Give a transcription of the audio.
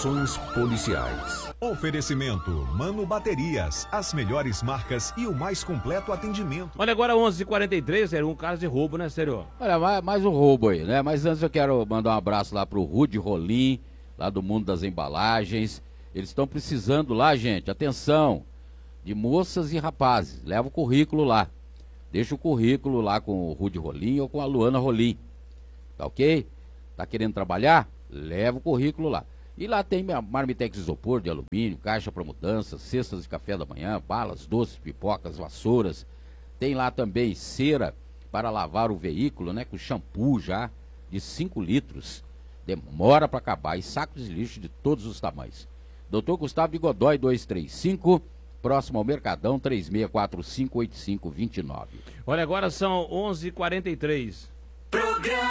Policiais. Oferecimento Mano Baterias, as melhores marcas e o mais completo atendimento. Olha, agora 11h43, era um caso de roubo, né, sério? Olha, mais um roubo aí, né? Mas antes eu quero mandar um abraço lá pro Rude Rolim, lá do Mundo das Embalagens. Eles estão precisando lá, gente, atenção, de moças e rapazes. Leva o currículo lá. Deixa o currículo lá com o Rude Rolim ou com a Luana Rolim. Tá ok? Tá querendo trabalhar? Leva o currículo lá. E lá tem marmitex isopor de alumínio, caixa para mudança, cestas de café da manhã, balas, doces, pipocas, vassouras. Tem lá também cera para lavar o veículo, né? Com shampoo já de 5 litros. Demora para acabar. E sacos de lixo de todos os tamanhos. Dr. Gustavo de Godoy 235, próximo ao Mercadão, 36458529. Olha, agora são 11h43.